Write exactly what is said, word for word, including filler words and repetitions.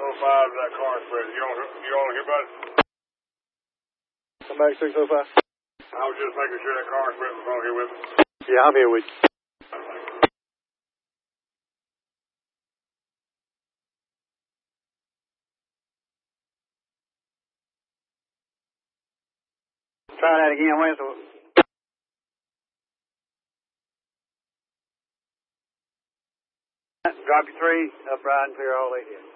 oh five to that car spread. You don't, you don't hear about it? Come back, six oh five. I was just making sure that car spread was on here with me. Yeah, I'm here with you. Try that again, Winslow. Drop your three, up riding, clear all eight.